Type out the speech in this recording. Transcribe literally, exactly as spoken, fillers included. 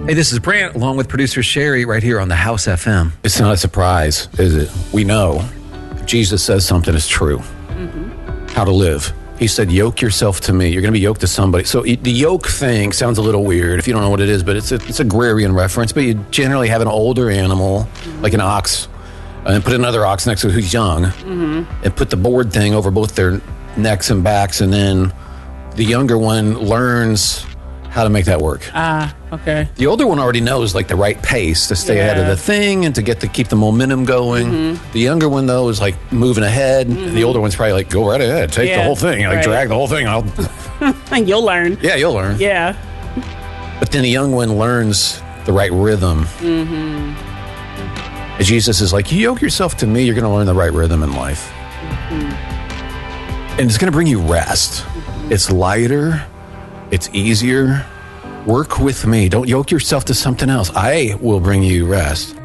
Hey, this is Brant, along with producer Sherry, right here on the House F M. It's not a surprise, is it? We know if Jesus says something is true. Mm-hmm. How to live. He said, yoke yourself to me. You're going to be yoked to somebody. So the yoke thing sounds a little weird if you don't know what it is, but it's a, it's agrarian reference. But you generally have an older animal, mm-hmm. like an ox, and put another ox next to it who's young, mm-hmm. and put the board thing over both their necks and backs, and then the younger one learns how to make that work. Ah, uh, okay. The older one already knows like the right pace to stay yeah. ahead of the thing and to get to keep the momentum going. Mm-hmm. The younger one though is like moving ahead. Mm-hmm. The older one's probably like, go right ahead, take yeah, the whole thing, like right. drag the whole thing. I'll. And you'll learn. Yeah, you'll learn. Yeah. But then the young one learns the right rhythm. Mm-hmm. And Jesus is like, you yoke yourself to me, you're going to learn the right rhythm in life. Mm-hmm. And it's going to bring you rest. Mm-hmm. It's lighter. It's easier. Work with me. Don't yoke yourself to something else. I will bring you rest.